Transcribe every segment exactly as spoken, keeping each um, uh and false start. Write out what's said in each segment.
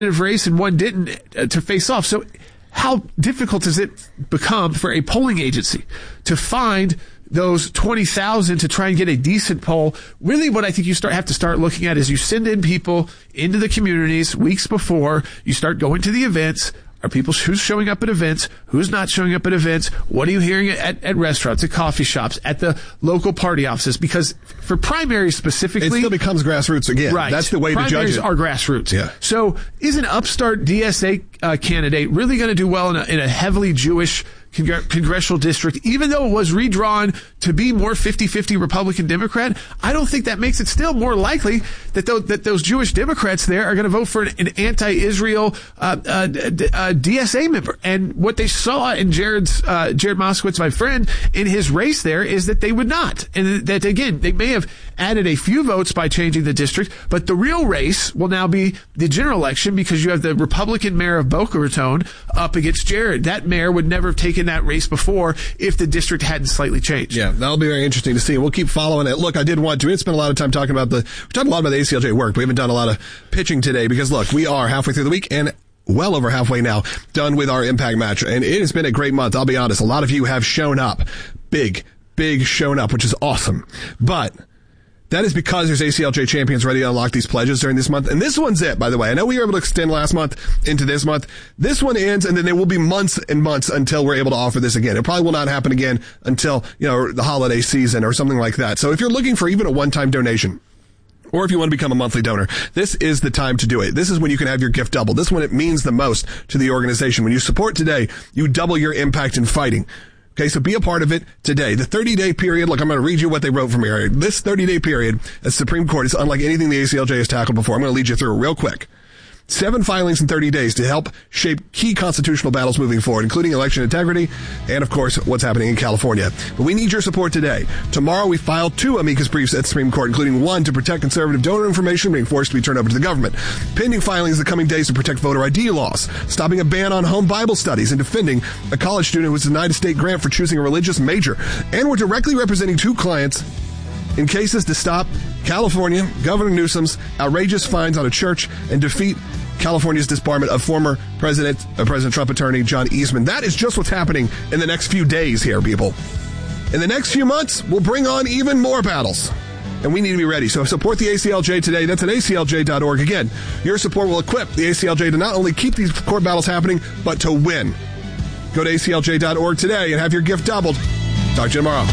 race and one didn't uh, to face off. So how difficult does it become for a polling agency to find those twenty thousand to try and get a decent poll? Really what I think you start have to start looking at is you send in people into the communities weeks before, you start going to the events. Are people who's showing up at events? Who's not showing up at events? What are you hearing at, at restaurants, at coffee shops, at the local party offices? Because for primaries specifically, it still becomes grassroots again. Right. That's the way primaries to judge it. Primaries are grassroots. Yeah. So is an upstart D S A uh, candidate really going to do well in a, in a heavily Jewish Congre- congressional district, even though it was redrawn to be more fifty-fifty Republican-Democrat? I don't think that makes it still more likely that, th- that those Jewish Democrats there are going to vote for an, an anti-Israel uh, uh, d- uh, D S A member. And what they saw in Jared's uh, Jared Moskowitz, my friend, in his race there is that they would not. And that, again, they may have added a few votes by changing the district, but the real race will now be the general election because you have the Republican mayor of Boca Raton up against Jared. That mayor would never have taken that race before if the district hadn't slightly changed. Yeah, that'll be very interesting to see. We'll keep following it. Look, I did want to. We didn't spend a lot of time talking about the, we talked a lot about the A C L J work. We haven't done a lot of pitching today because look, we are halfway through the week and well over halfway now done with our impact match. And it has been a great month. I'll be honest. A lot of you have shown up. Big, big shown up, which is awesome. But that is because there's A C L J champions ready to unlock these pledges during this month. And this one's it, by the way. I know we were able to extend last month into this month. This one ends, and then there will be months and months until we're able to offer this again. It probably will not happen again until, you know, the holiday season or something like that. So if you're looking for even a one-time donation, or if you want to become a monthly donor, this is the time to do it. This is when you can have your gift doubled. This is when it means the most to the organization. When you support today, you double your impact in fighting. Okay, so be a part of it today. The thirty-day period, look, I'm going to read you what they wrote from here. This thirty-day period at the Supreme Court is unlike anything the A C L J has tackled before. I'm going to lead you through it real quick. Seven filings in thirty days to help shape key constitutional battles moving forward, including election integrity and, of course, what's happening in California. But we need your support today. Tomorrow we file two amicus briefs at the Supreme Court, including one to protect conservative donor information being forced to be turned over to the government. Pending filings in the coming days to protect voter I D laws, stopping a ban on home Bible studies, and defending a college student who was denied a state grant for choosing a religious major. And we're directly representing two clients in cases to stop California Governor Newsom's outrageous fines on a church and defeat California's disbarment of former President uh, President Trump attorney John Eastman. That is just what's happening in the next few days here, people. In the next few months, we'll bring on even more battles, and we need to be ready. So support the A C L J today. That's at A C L J dot org. Again, your support will equip the A C L J to not only keep these court battles happening, but to win. Go to A C L J dot org today and have your gift doubled. Talk to you tomorrow.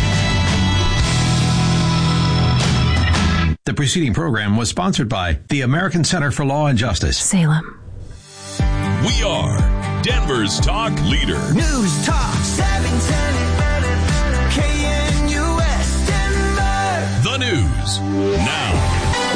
The preceding program was sponsored by the American Center for Law and Justice. Salem. We are Denver's talk leader. News Talk seven ten K N U S Denver. The news now.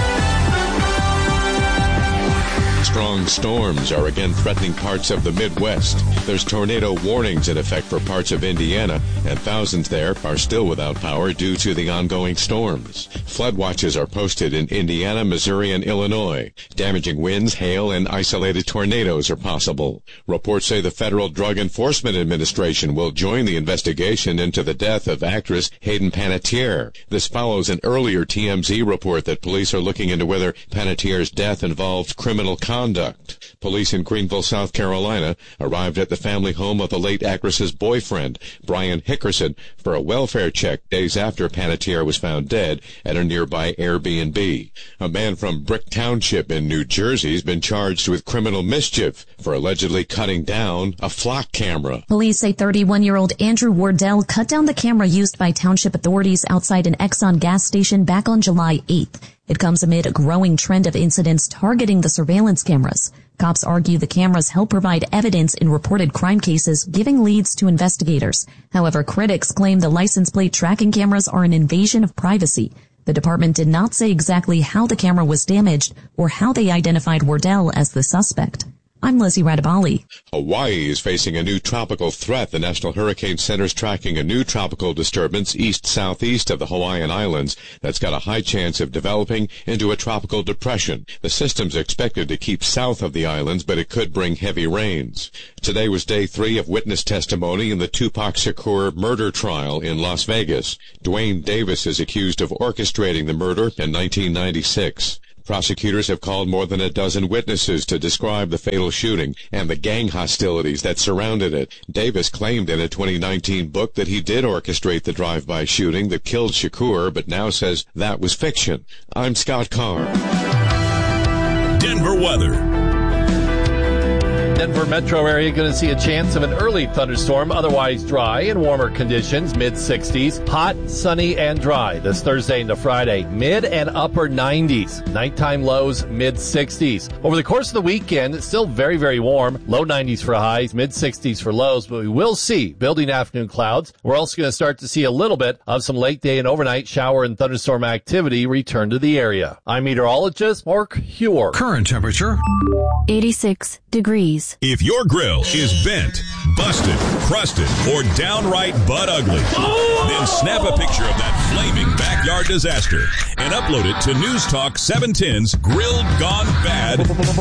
Strong storms are again threatening parts of the Midwest. There's tornado warnings in effect for parts of Indiana, and thousands there are still without power due to the ongoing storms. Flood watches are posted in Indiana, Missouri, and Illinois. Damaging winds, hail, and isolated tornadoes are possible. Reports say the Federal Drug Enforcement Administration will join the investigation into the death of actress Hayden Panettiere. This follows an earlier T M Z report that police are looking into whether Panettiere's death involved criminal conduct. Conduct. Police in Greenville, South Carolina, arrived at the family home of the late actress's boyfriend, Brian Hickerson, for a welfare check days after Panettiere was found dead at a nearby Airbnb. A man from Brick Township in New Jersey has been charged with criminal mischief for allegedly cutting down a flock camera. Police say thirty-one-year-old Andrew Wardell cut down the camera used by township authorities outside an Exxon gas station back on July eighth. It comes amid a growing trend of incidents targeting the surveillance cameras. Cops argue the cameras help provide evidence in reported crime cases, giving leads to investigators. However, critics claim the license plate tracking cameras are an invasion of privacy. The department did not say exactly how the camera was damaged or how they identified Wardell as the suspect. I'm Lizzie Radabali. Hawaii is facing a new tropical threat. The National Hurricane Center is tracking a new tropical disturbance east-southeast of the Hawaiian Islands that's got a high chance of developing into a tropical depression. The system's expected to keep south of the islands, but it could bring heavy rains. Today was day three of witness testimony in the Tupac Shakur murder trial in Las Vegas. Dwayne Davis is accused of orchestrating the murder in nineteen ninety-six. Prosecutors have called more than a dozen witnesses to describe the fatal shooting and the gang hostilities that surrounded it. Davis claimed in a twenty nineteen book that he did orchestrate the drive-by shooting that killed Shakur, but now says that was fiction. I'm Scott Carr. Denver weather. Denver metro area going to see a chance of an early thunderstorm, otherwise dry and warmer conditions, mid sixties. Hot, sunny, and dry this Thursday into Friday. Mid and upper nineties. Nighttime lows, mid sixties. Over the course of the weekend, it's still very, very warm. Low nineties for highs, mid sixties for lows, but we will see building afternoon clouds. We're also going to start to see a little bit of some late day and overnight shower and thunderstorm activity return to the area. I'm meteorologist Mark Huer. Current temperature eighty-six degrees. If your grill is bent, busted, crusted, or downright butt ugly, then snap a picture of that flaming backyard disaster and upload it to News Talk seven ten's Grilled Gone Bad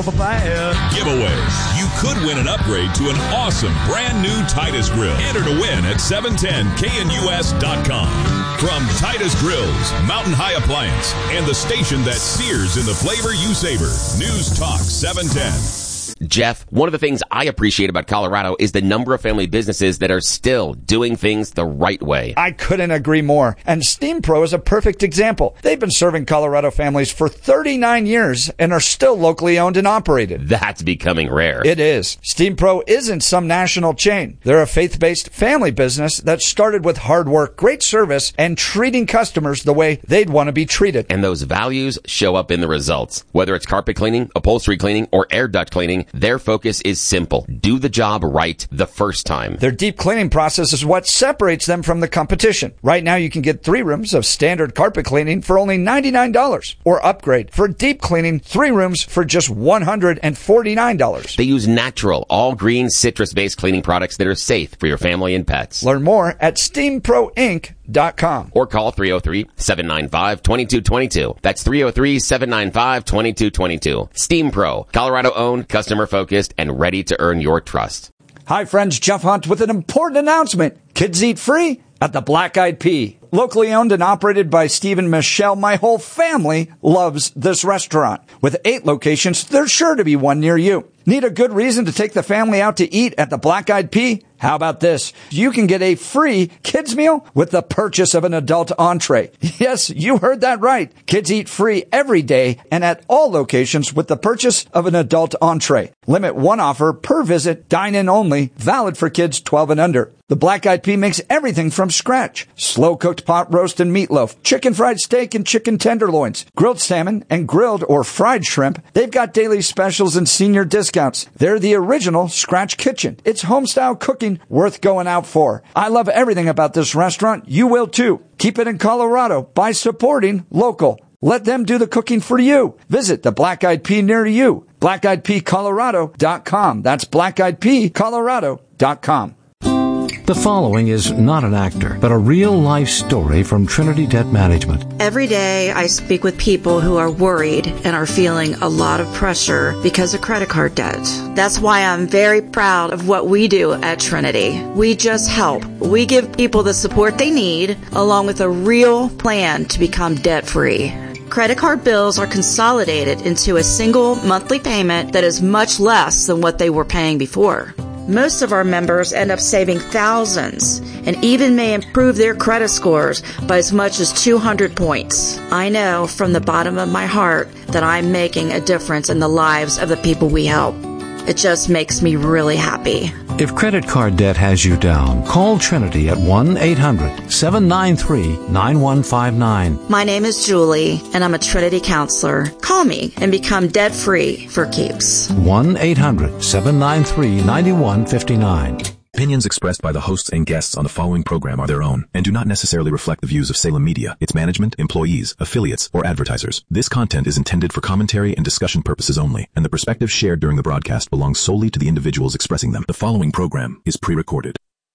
giveaway. You could win an upgrade to an awesome brand new Titus grill. Enter to win at seven ten K N U S dot com. From Titus Grills, Mountain High Appliance, and the station that sears in the flavor you savor, News Talk seven ten. Jeff, one of the things I appreciate about Colorado is the number of family businesses that are still doing things the right way. I couldn't agree more. And Steam Pro is a perfect example. They've been serving Colorado families for thirty-nine years and are still locally owned and operated. That's becoming rare. It is. Steam Pro isn't some national chain. They're a faith-based family business that started with hard work, great service, and treating customers the way they'd want to be treated. And those values show up in the results. Whether it's carpet cleaning, upholstery cleaning, or air duct cleaning, their focus is simple. Do the job right the first time. Their deep cleaning process is what separates them from the competition. Right now, you can get three rooms of standard carpet cleaning for only ninety-nine dollars, or upgrade for deep cleaning three rooms for just one hundred forty-nine dollars. They use natural, all-green, citrus-based cleaning products that are safe for your family and pets. Learn more at steam pro inc dot com. Or call three oh three, seven nine five, two two two two. That's three oh three, seven nine five, two two two two. Steam Pro, Colorado-owned, customer-focused, and ready to earn your trust. Hi, friends. Jeff Hunt with an important announcement. Kids eat free at the Black Eyed Pea. Locally owned and operated by Steve and Michelle, my whole family loves this restaurant. With eight locations, there's sure to be one near you. Need a good reason to take the family out to eat at the Black Eyed Pea? How about this? You can get a free kids meal with the purchase of an adult entree. Yes, you heard that right. Kids eat free every day and at all locations with the purchase of an adult entree. Limit one offer per visit, dine-in only, valid for kids twelve and under. The Black Eyed Pea makes everything from scratch. Slow-cooked pot roast and meatloaf, chicken fried steak and chicken tenderloins, grilled salmon and grilled or fried shrimp. They've got daily specials and senior discounts. They're the original Scratch Kitchen. It's home-style cooking worth going out for. I love everything about this restaurant. You will too. Keep it in Colorado by supporting local. Let them do the cooking for you. Visit the Black Eyed Pea near you. black eyed pea colorado dot com. That's black eyed pea colorado dot com. The following is not an actor, but a real-life story from Trinity Debt Management. Every day I speak with people who are worried and are feeling a lot of pressure because of credit card debt. That's why I'm very proud of what we do at Trinity. We just help. We give people the support they need, along with a real plan to become debt-free. Credit card bills are consolidated into a single monthly payment that is much less than what they were paying before. Most of our members end up saving thousands and even may improve their credit scores by as much as two hundred points. I know from the bottom of my heart that I'm making a difference in the lives of the people we help. It just makes me really happy. If credit card debt has you down, call Trinity at one eight hundred, seven nine three, nine one five nine. My name is Julie, and I'm a Trinity counselor. Call me and become debt-free for keeps. one eight hundred, seven nine three, nine one five nine. Opinions expressed by the hosts and guests on the following program are their own and do not necessarily reflect the views of Salem Media, its management, employees, affiliates, or advertisers. This content is intended for commentary and discussion purposes only, and the perspectives shared during the broadcast belong solely to the individuals expressing them. The following program is pre-recorded.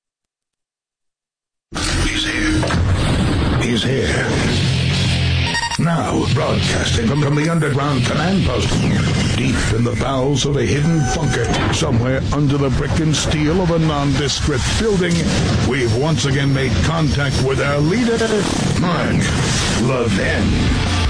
He's here. He's here. Now, broadcasting from, from the underground command post, deep in the bowels of a hidden bunker, somewhere under the brick and steel of a nondescript building, we've once again made contact with our leader, Mark Levin.